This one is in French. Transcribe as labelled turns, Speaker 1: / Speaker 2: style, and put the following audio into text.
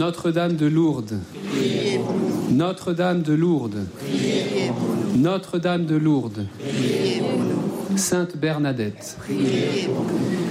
Speaker 1: Notre-Dame de Lourdes,
Speaker 2: priez pour nous.
Speaker 1: Notre-Dame de Lourdes,
Speaker 2: Priez pour nous.
Speaker 1: Notre-Dame de Lourdes,
Speaker 2: Priez pour nous.
Speaker 1: Sainte Bernadette,
Speaker 2: Priez pour nous.